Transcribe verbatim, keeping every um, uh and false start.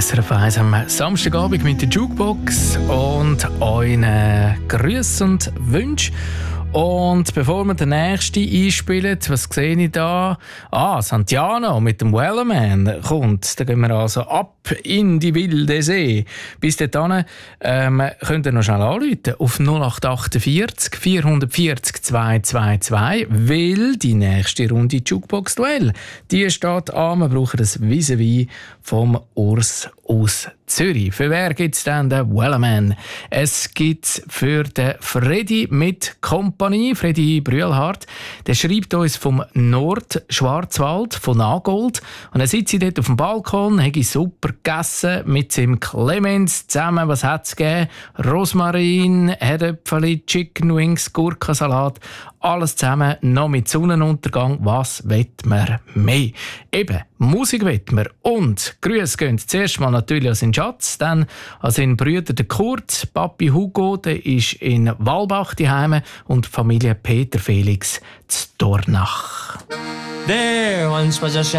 S R F eins am Samstagabend mit der Jukebox und euren Grüßen und Wünschen. Und bevor wir den nächsten einspielen, was sehe ich da? Ah, Santiano mit dem Wellerman kommt. Da gehen wir also ab in die wilde See. Bis dahin ähm, könnt ihr noch schnell anrufen auf null acht vier acht vier vier zehn zwei zwei zwei, weil die nächste Runde Jukebox-Duell, die steht an. Wir brauchen das Vis-à-vis vom Urs aus Zürich. Für wer gibt es dann den Wellerman? Es gibt für den Freddy mit Kompanie, Freddy Brühlhardt. Der schreibt uns vom Nordschwarzwald, von Nagold. Und er sitzt dort auf dem Balkon, hat super gegessen mit seinem Clemens zusammen. Was hat es gegeben? Rosmarin, Herdöpfeli, Chicken Wings, Gurkensalat. Alles zusammen, noch mit Sonnenuntergang. Was will man mehr? Eben, Musik will man. Und Grüße gehen zuerst mal natürlich an seinen Schatz, dann an seinen Brüder den Kurt, Papi Hugo, der ist in Walbach daheim und die Familie Peter Felix zu Dornach. There once was a